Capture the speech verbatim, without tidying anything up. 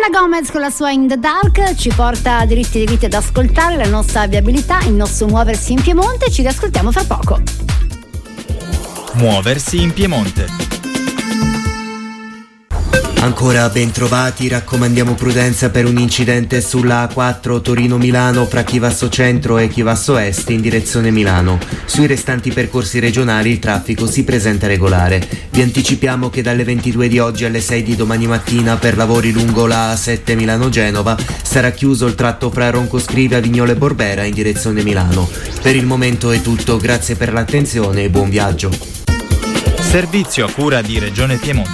Selena Gomez con la sua In the Dark ci porta diritti diritti ad ascoltare la nostra viabilità, il nostro muoversi in Piemonte. Ci riascoltiamo fra poco. Muoversi in Piemonte. Ancora ben trovati, raccomandiamo prudenza per un incidente sulla A quattro Torino-Milano fra Chivasso Centro e Chivasso Est in direzione Milano. Sui restanti percorsi regionali il traffico si presenta regolare. Vi anticipiamo che dalle ventidue di oggi alle sei di domani mattina per lavori lungo la A sette Milano-Genova sarà chiuso il tratto fra Roncoscrivia, Vignole e Borbera in direzione Milano. Per il momento è tutto, grazie per l'attenzione e buon viaggio. Servizio a cura di Regione Piemonte.